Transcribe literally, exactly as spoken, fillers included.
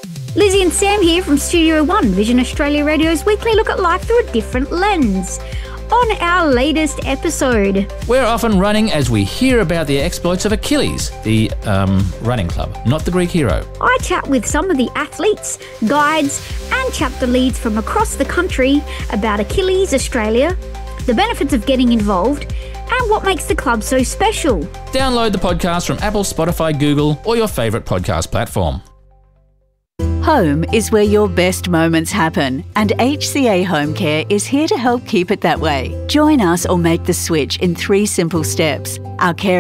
Lizzie and Sam here from Studio One, Vision Australia Radio's weekly look at life through a different lens. On our latest episode, we're often running as we hear about the exploits of Achilles, the um, running club, not the Greek hero. I chat with some of the athletes, guides and chapter leads from across the country about Achilles Australia, the benefits of getting involved and what makes the club so special. Download the podcast from Apple, Spotify, Google or your favourite podcast platform. Home is where your best moments happen, and H C A Home Care is here to help keep it that way. Join us or make the switch in three simple steps. Our care